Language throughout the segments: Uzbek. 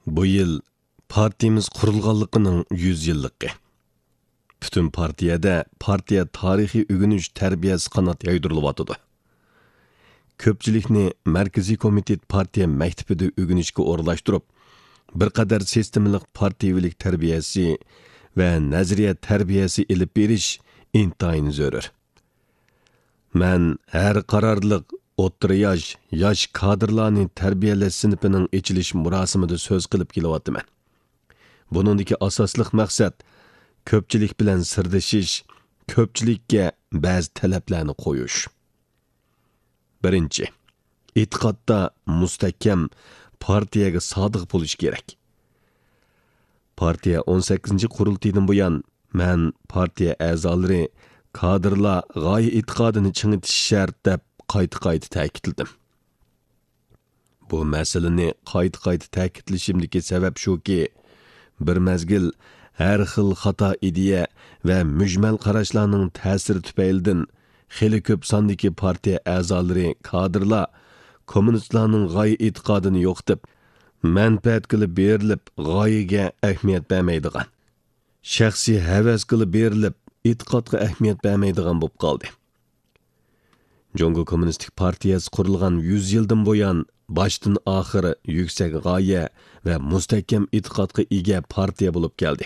Bu yıl partiyamiz qurilganligining 100 yilligi. Bütün partiyada partiya tarixiy o'g'inish tarbiyasi qanot yaydirilyotidu. Ko'pchilikni Markaziy komitet partiya maktabida o'g'inishga o'rlashtirib, bir qadar sistemalik partiyavilik tarbiyasi va nazariya tarbiyasi ilib berish intayin zarur. Men har qarorliq o'rta yosh kadrlarni tarbiyalash sinifining ochilish murosimida so'z qilib kelyapman. Buningdagi asosli maqsad ko'pchilik bilan sirdashish, ko'pchilikka ba'zi talablarni qo'yish. Birinchi, e'tiqodda mustahkam partiyaga sodiq bo'lish kerak. Partiya 18-qurultiydan buyon men partiya a'zolari kadrlar g'oya e'tiqodini chingitish shart deb qayta ta'kidladim. Bu masalani qayta ta'kidlashimdagi sabab shuki, bir mezgil har xil xato ideya va mujmal qarashlarning ta'siri tufaylidan xili ko'p sondagi partiya a'zolari kadrlar kommunistlarning g'oya e'tiqodini yo'qotib, manfaat qilib berilib, g'oyaga ahamiyat bermaydigan, shaxsiy havas qilib berilib, e'tiqodga ahamiyat bermaydigan bo'lib qoldi. Jongo Kommunistik Partiyasi qurilgan 100 yildan buyon boshdan oxiri yuksak g'oya va mustahkam e'tiqodga ega partiya bo'lib keldi.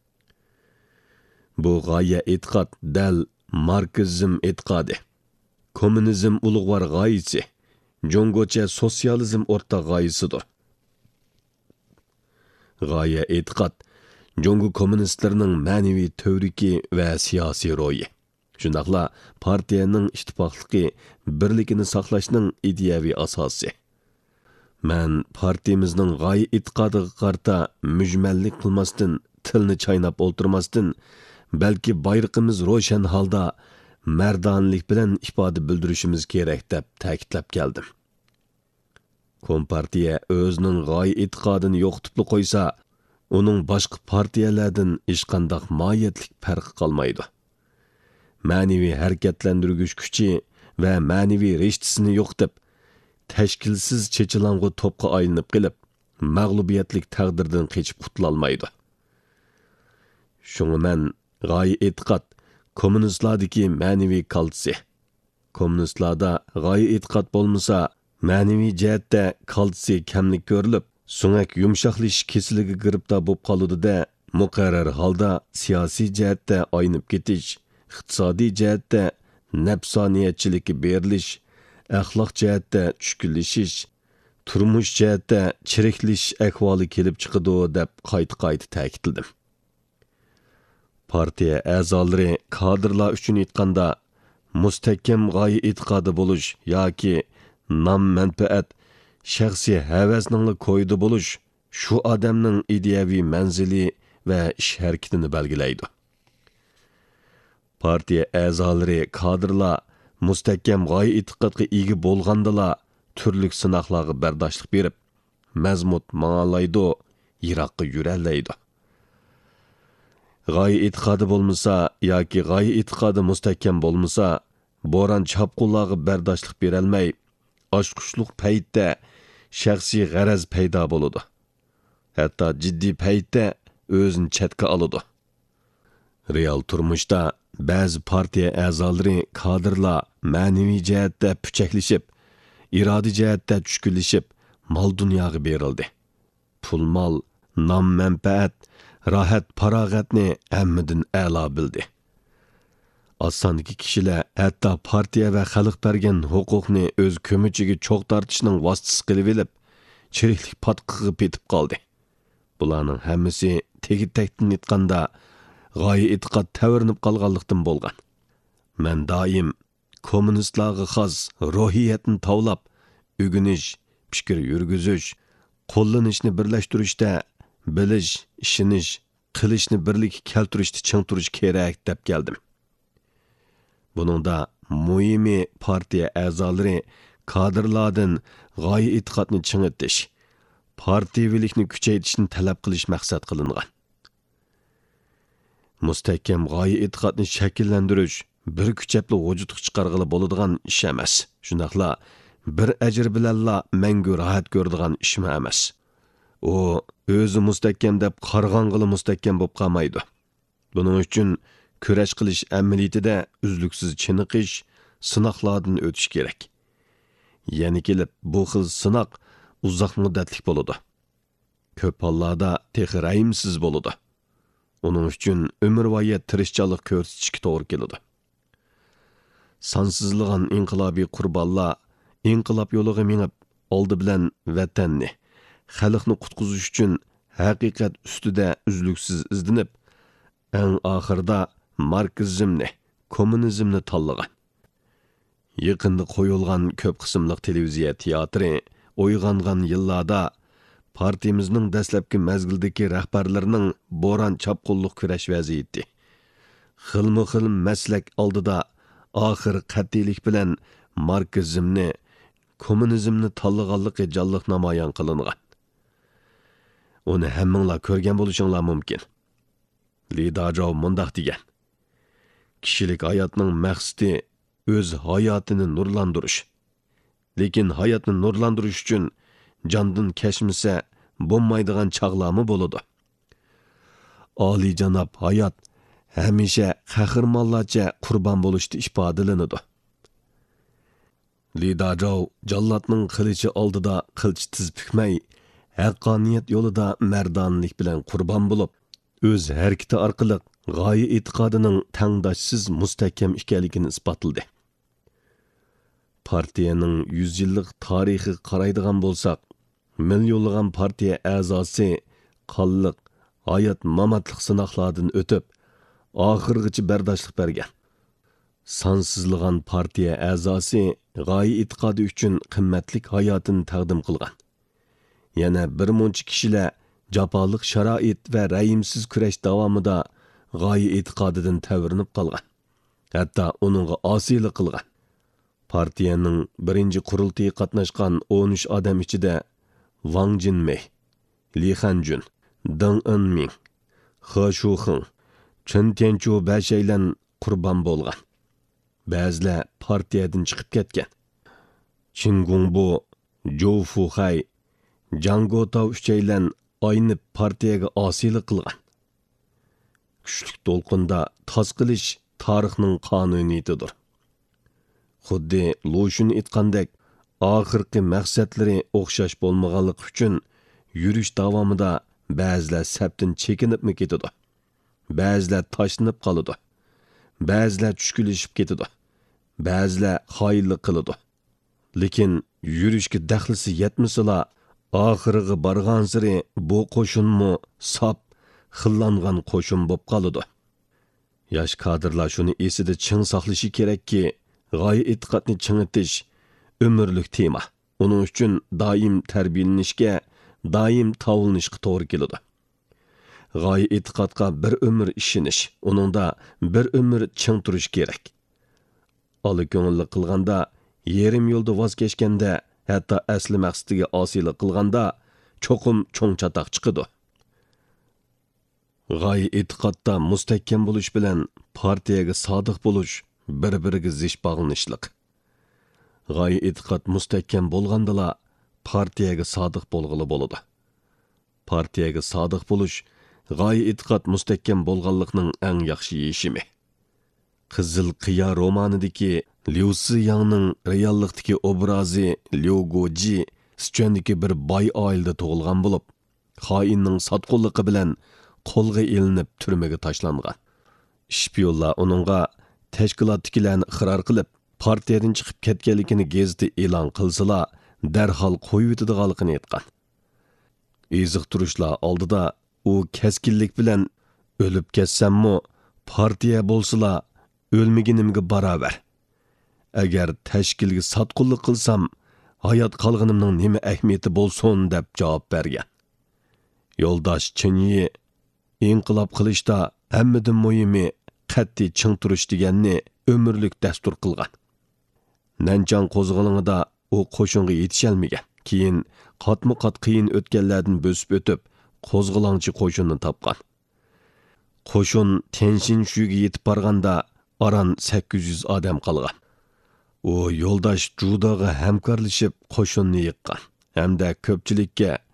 Bu g'oya e'tiqod dal marksizm e'tiqodi, kommunizm ulug'vor g'oyasi, jongocha sotsializm o'rtaq g'oyasidir. G'oya e'tiqod jongo kommunistlarining ma'naviy tavriki va siyosiy ro'yi. Shundaqla partiyaning ittifoqligi, birligini saqlashning ideyaviy asosi. Men partiyamizning g'oya e'tiqodiga qarta mujmallik qilmasdan, tilni chaynab o'ltirmasdan, balki bayrog'imiz ro'shan holda mardonlik bilan ifoda bildirishimiz kerak deb ta'kidlab keldim. Kompartiya o'zining g'oya e'tiqodini yo'qotib qo'ysa, uning boshqa partiyalardan hech qanday mohiyatlik farqi qolmaydi. Ma'naviy harakatlantirgich kuchi va ma'naviy rishtasini yo'qotib, tashkilsiz chechilang'u to'pqa aylanib qilib, mag'lubiyatlik taqdirdan qechib qutula olmaydi. Shunga men g'oya e'tiqod kommunistlardagi ma'naviy kaltsi. Kommunistlarda g'oya e'tiqod bo'lmasa, ma'naviy jihatda kaltsi kamlik ko'rilib, so'ngak yumshoqlish kesiliga giribdor bo'lib qoladi-da, muqarrar holda siyosiy jihatda aynib ketish, iqtisodiy jihatda nafsoniyatchilikka berilish, axloq jihatda tushkunlashish, turmush jihatda chiriklash ahvoli kelib chiqadi deb qayta ta'kidladim. Partiya a'zolari kadrlar uchun aytganda mustahkam g'oya e'tiqodi bo'lish yoki nom manfaat, shaxsiy havasning qo'ydi bo'lish shu odamning ideyaviy manzili va ish harakatini belgilaydi. Partiya a'zolari kadrlar mustahkam g'oya e'tiqodga ega bo'lgandala turli sinoqlarga bardoshlik berib, mazmut ma'nolaydi, yiroqqa yurolmaydi. G'oya e'tiqodi bo'lmasa yoki g'oya e'tiqodi mustahkam bo'lmasa, bo'ron chapqunlarga bardoshlik berolmay, oshqushliq paytda shaxsiy g'araz paydo bo'ladi. Hatto jiddiy paytda o'zini chetga oladi. Real turmushda ba'zi partiya a'zolari kadrlar ma'naviy jihatda puchaklashib, irodiy jihatda tushkunlashib, mol dunyoga berildi. Pul mol, nom manfaat, rahat farog'atni hammadan a'lo bildi. Osondagi kishilar hatto partiya va xalq bergan huquqni o'z ko'michiga cho'q tortishning vositasi qilib olib, chiriklik patqiga petib qoldi. Bularning hammasi tegi-takdan aytganda g'oya e'tiqod tavirnib qolganlikdan bo'lgan. Men doim kommunistlarga xos ruhiyatni tavlab, o'g'inish, fikr yurgizish, qo'llanishni birlashtirishda, bilish, ishonish, qilishni birlikka keltirishda ching turish kerak deb keldim. Buningda muhimi partiya a'zolari kadrlardan g'oya e'tiqodni chingitish, partiyavilikni kuchaytirishni talab qilish maqsad qilingan. Mustahkam g'oya e'tiqodni shakllantirish bir kuchapli vujudga chiqarg'ili bo'ladigan ish emas. Shundaqla bir ajr bilanla mangu rohat ko'radigan ish emas. u o'zi mustahkam deb qarg'ong'ili mustahkam bo'lib qolmaydi. Buning uchun kurash qilish amaliyotida uzluksiz chiniqish, sinoqlardan o'tish kerak. Ya'ni kelib bu xil sinoq uzoq muddatlik bo'ladi. Ko'p hollarda texi rayimsiz bo'ladi. Uning uchun umrvoyi tirishchalik ko'rsatishga to'g'ri keladi. Sansizligan inqilobiy qurbonlar inqilob yo'liga minib, oldi bilan vatanni, xalqni qutqizish uchun haqiqat ustida uzluksiz izlanib, eng oxirida marksizmni, kommunizmni tanlagan. Yaqinda qo'yilgan ko'p qismli televiziya teatri uyg'ongan yillarda partiyamizning dastlabki mezgildagi rahbarlarining bo'ron chapqulliq kurash vaziyati. Xilma-xil maslak oldida oxir qat'iylik bilan marksizmni, kommunizmni tanlaganligi jonliq namoyon qilingan. Uni hammanglar ko'rgan bo'lishinglar mumkin. Lidajov mundaq degan: kishilik hayotning maqsadi o'z hayotini nurlantirish. Lekin hayotni nurlantirish uchun jondan kashmisa bo'lmaydigan chaqlami bo'ladi. Oliyjanob hayot hamisha qahramonlarcha qurbon bo'lishda ifodalanadi. Lidajov jallodning qilichi oldida qilch tiz bukmay, haqqoniyat yo'lida mardonlik bilan qurbon bo'lib, o'z harakati orqali g'oya e'tiqodining tangdoshsiz mustahkam ekanligini isbotladi. Partiyaning 100 yillik tarixiga qaraydigan bo'lsak, millionlagan partiya a'zosi qonliq, hayot mamatliq sinoqlardan o'tib, oxirgacha bardoshlik bergan. Sansizlagan partiya a'zosi g'oya e'tiqodi uchun qimmatlik hayotini taqdim qilgan. Yana bir muncha kishilar jafoliq sharoit va rayimsiz kurash davomida g'oya e'tiqodidan tavirinib qolgan. Hatto uningga osiylik qilgan. Partiyaning birinchi qurultiyi qatnashgan 13 odam ichida Wang Jinmei, Li Hanjun, Deng Enming, He Shuxing, Chen Tianchu bashaylan qurbon bo'lgan. Ba'zilar partiyadan chiqib ketgan. Qin Gongbu, Zhou Fuhai, Zhang Guotao uchaylan aynib partiyaga osiylik qilgan. Kuchlik to'lqinda toz qilish tarixning qonuniyatidir. Xuddi Lushun aytgandek, oxirgi maqsadlari o'xshash bo'lmaganligi uchun yurish davomida ba'zilar sapdan chekinib ketadi. Ba'zilar tashlanib qoladi. Ba'zilar tushkulishib ketadi. Ba'zilar xoinlik qiladi. Lekin yurishga daxlisi yetmasala, oxiriga borgan sari bu qo'shinmi sap xillangan qo'shin bo'lib qoladi. Yosh kadrlar shuni esida ching saqlashi kerakki, g'oya e'tiqodni chingitish umrlik tema. Uning uchun doim tarbiyalanishga, doim tavlanishga to'g'ri keladi. G'oya e'tiqodga bir umr ishinish, uningda bir umr ching turish kerak. Oli ko'ngilli qilganda, yerim yo'lda voz kechganda, hatto asli maqsadiga osiylik qilganda cho'qim cho'ng chatoq chiqadi. G'oya e'tiqodda mustahkam bo'lish bilan partiyaga sodiq bo'lish bir-biriga zich bog'lanishliq. G'oya e'tiqod mustahkam bo'lgandala partiyaga sodiq bo'lg'ili bo'ladi. Partiyaga sodiq bo'lish g'oya e'tiqod mustahkam bo'lganlikning eng yaxshi yechimi. Qizil qiya romanidagi Liu Siyangning reallikdagi obrazi Liu Guji Sichuandagi bir boy oilada tug'ilgan bo'lib, xoinning sotqunligi bilan qo'lga ilinib turmaga tashlangan. Shpionlar uningga tashkilotdagilarni iqror qilib, partiyadan chiqib ketganligini gazeta e'lon qilsalar, darhol qo'yib yetadiganligini aytgan. Eziq turishlar oldida u keskinlik bilan o'lib ketsammi, partiya bo'lsalar o'lmaganimga barobar. Agar tashkilga sotqunlik qilsam, hayot qolganimning nima ahamiyati bo'lsin deb javob bergan. Yo'ldosh Chinyi inqilob qilishda hammadan muhimi qat'iy ching turish deganni umrlik dastur qilgan. Nanchang qo'zg'olonida u qo'shinga yetishalmagan. Keyin qatma-qat qiyin o'tganlardan bo'sib o'tib, qo'zg'olonchi qo'shinni topgan. Qo'shin Tenshin shuga yetib borganda aran 800 odam qolgan. U yo'ldosh Judoga hamkorlashib qo'shinni yiqqan. Hamda ko'pchilikka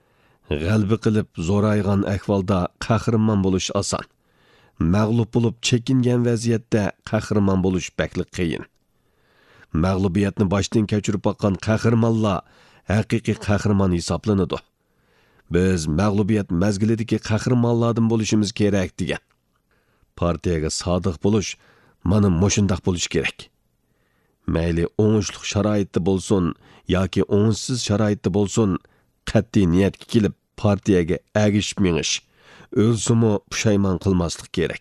G'albi qilib zo'raygan ahvolda qahramon bo'lish oson. Mag'lub bo'lib chekingan vaziyatda qahramon bo'lish bakli qiyin. Mag'lubiyatni boshdan kechirib boqqan qahramonlar haqiqiy qahramon hisoblanadi. Biz mag'lubiyat mazgilidagi qahramonlardan bo'lishimiz kerak degan. Partiyaga sodiq bo'lish mana mushundoq bo'lish kerak. Mayli o'ngishli sharoitda bo'lsin yoki o'ngsiz sharoitda bo'lsin, qat'iy niyatga kelib partiyaga agishib menish, o'zini pushaymon qilmaslik kerak.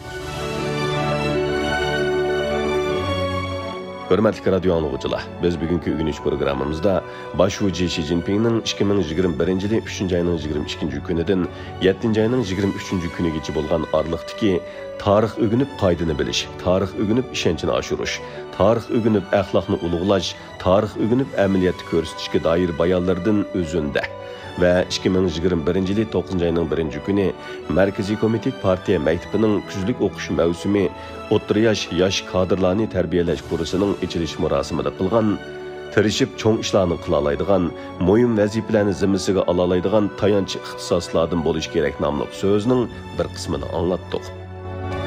Hürmetli radyo anlıqçılar, biz bugünkü Ügünüş programımızda Başbucu Xi Jinping'nin 2021 yılı 3. ayının 22. günüdün 7. ayının 23. günü geçi bolğan arlıqdaki tarix ögünüp qaydını biliş, tarix ögünüp işençini aşırış, tarix ögünüp əxlaqını uluğlaş, tarix ögünüp əməliyyatı körüstüşke dair bayanlardan özünde. Ve 2021 yılı 9. ayının 1. günü Merkezi Komitet Partiya Mektebining küzlük okuş mevsimi o'rta yosh kadrlarni tarbiyalash kursining ichilish murosimida qilgan, tirishib cho'ng ishlarni qila oladigan, muhim vazifalarni zimmasiga ola oladigan tayanch ixtisoslardan bo'lish kerak nomli so'zning bir qismini anglatdik.